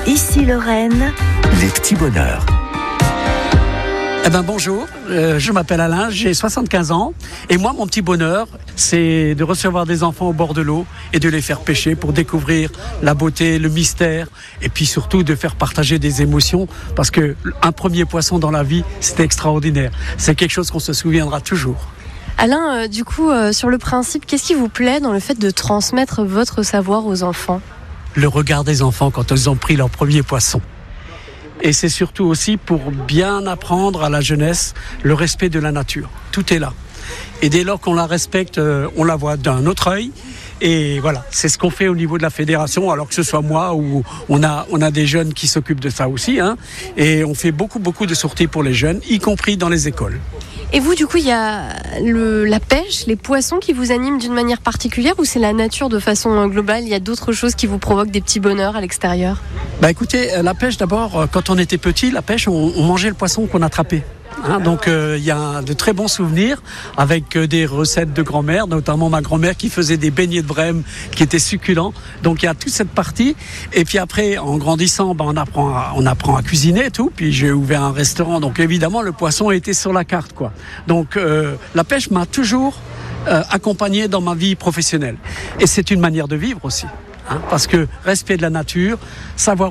Ici Lorraine, les petits bonheurs. Bonjour, je m'appelle Alain, j'ai 75 ans et moi mon petit bonheur c'est de recevoir des enfants au bord de l'eau et de les faire pêcher pour découvrir la beauté, le mystère et puis surtout de faire partager des émotions parce qu'un premier poisson dans la vie c'est extraordinaire, c'est quelque chose qu'on se souviendra toujours. Alain, sur le principe, qu'est-ce qui vous plaît dans le fait de transmettre votre savoir aux enfants ? Le regard des enfants quand ils ont pris leur premier poisson. Et c'est surtout aussi pour bien apprendre à la jeunesse le respect de la nature. Tout est là. Et dès lors qu'on la respecte, on la voit d'un autre œil. Et voilà, c'est ce qu'on fait au niveau de la fédération, alors que ce soit moi ou on a des jeunes qui s'occupent de ça aussi. Et on fait beaucoup de sorties pour les jeunes, y compris dans les écoles. Et vous, il y a la pêche, les poissons qui vous animent d'une manière particulière ou c'est la nature de façon globale ? Il y a d'autres choses qui vous provoquent des petits bonheurs à l'extérieur ? Écoutez, la pêche d'abord, quand on était petit, la pêche, on mangeait le poisson qu'on attrapait. Donc il y a de très bons souvenirs avec des recettes de grand-mère, notamment ma grand-mère qui faisait des beignets de Brême qui étaient succulents. Donc il y a toute cette partie. Et puis après, en grandissant, on apprend à cuisiner et tout. Puis j'ai ouvert un restaurant, donc évidemment le poisson était sur la carte, quoi. Donc la pêche m'a toujours accompagné dans ma vie professionnelle. Et c'est une manière de vivre aussi, parce que respect de la nature, savoir